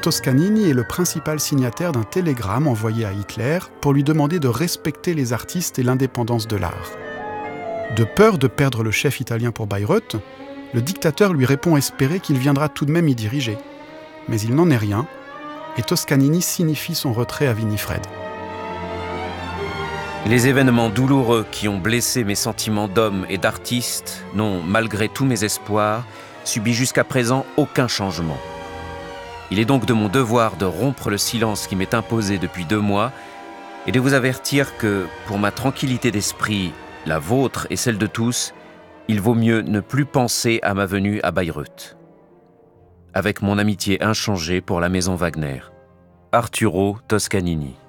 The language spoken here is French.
Toscanini est le principal signataire d'un télégramme envoyé à Hitler pour lui demander de respecter les artistes et l'indépendance de l'art. De peur de perdre le chef italien pour Bayreuth, le dictateur lui répond espérer qu'il viendra tout de même y diriger. Mais il n'en est rien, et Toscanini signifie son retrait à Winifred. Les événements douloureux qui ont blessé mes sentiments d'homme et d'artiste n'ont, malgré tous mes espoirs, subi jusqu'à présent aucun changement. Il est donc de mon devoir de rompre le silence qui m'est imposé depuis 2 mois et de vous avertir que, pour ma tranquillité d'esprit, la vôtre et celle de tous, il vaut mieux ne plus penser à ma venue à Bayreuth. Avec mon amitié inchangée pour la maison Wagner. Arturo Toscanini.